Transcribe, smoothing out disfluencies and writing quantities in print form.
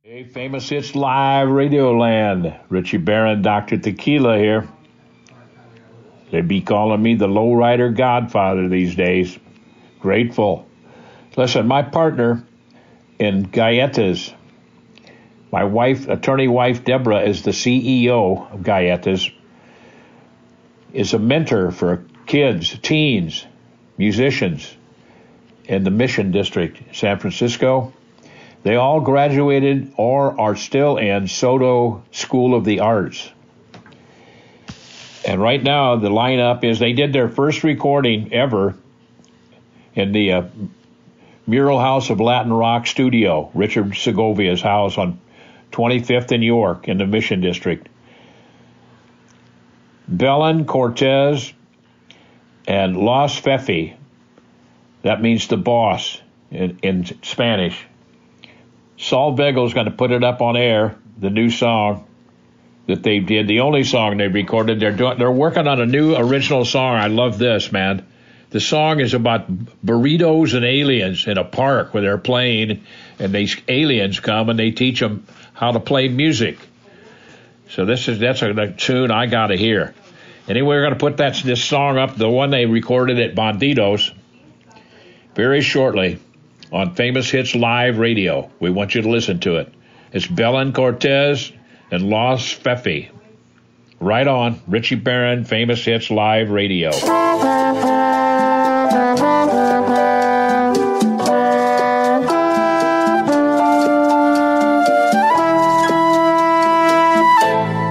Hey, Famous Hits Live Radio Land. Richie Barron, Dr. Tequila here. They be calling me the lowrider godfather these days. Grateful. Listen, my partner in Galletas, my wife, attorney wife Deborah, is the CEO of Galletas, is a mentor for kids, teens, musicians in the Mission District, San Francisco. They all graduated or are still in Soto School of the Arts. And right now, the lineup is they did their first recording ever in the Mural House of Latin Rock Studio, Richard Segovia's house on 25th and York in the Mission District. Belen Cortez and Los Fefi, that means the boss in Spanish. Saul Begel's going to put it up on air, the new song that they did, the only song they recorded. They're working on a new original song. I love this, man. The song is about burritos and aliens in a park where they're playing, and these aliens come and they teach them how to play music. So that's a tune I got to hear. Anyway, we're going to put this song up, the one they recorded at Bandidos, very shortly on Famous Hits Live Radio. We want you to listen to it. It's Belen Cortez and Los Fefi. Right on, Richie Barron, Famous Hits Live Radio.